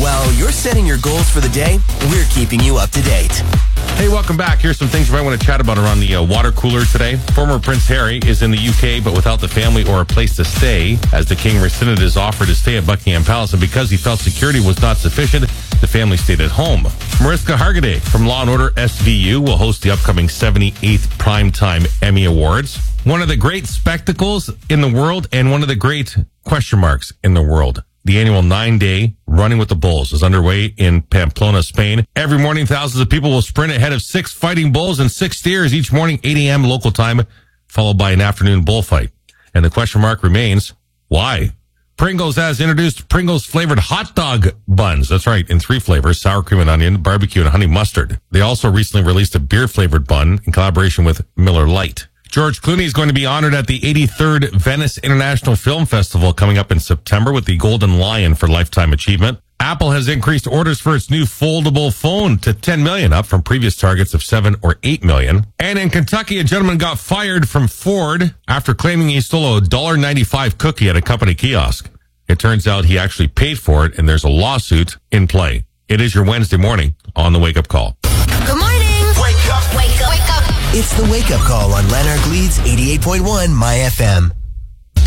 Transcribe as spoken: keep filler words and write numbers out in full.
While you're setting your goals for the day, we're keeping you up to date. Hey, welcome back. Here's some things you might want to chat about around the uh, water cooler today. Former Prince Harry is in the U K, but without the family or a place to stay, as the king rescinded his offer to stay at Buckingham Palace, and because he felt security was not sufficient, the family stayed at home. Mariska Hargitay from Law and Order S V U will host the upcoming seventy-eighth Primetime Emmy Awards. One of the great spectacles in the world and one of the great question marks in the world. The annual nine-day Running with the Bulls is underway in Pamplona, Spain. Every morning, thousands of people will sprint ahead of six fighting bulls and six steers each morning, eight a.m. local time, followed by an afternoon bullfight. And the question mark remains, why? Pringles has introduced Pringles-flavored hot dog buns. That's right, in three flavors, sour cream and onion, barbecue, and honey mustard. They also recently released a beer-flavored bun in collaboration with Miller Lite. George Clooney is going to be honored at the eighty-third Venice International Film Festival coming up in September with the Golden Lion for Lifetime Achievement. Apple has increased orders for its new foldable phone to ten million, up from previous targets of seven or eight million. And in Kentucky, a gentleman got fired from Ford after claiming he stole a one dollar ninety-five cookie at a company kiosk. It turns out he actually paid for it, and there's a lawsuit in play. It is your Wednesday morning on the Wake Up Call. Good morning. Wake up. Wake up. Wake up. It's the Wake Up Call on Lanark Leeds eighty-eight point one My F M.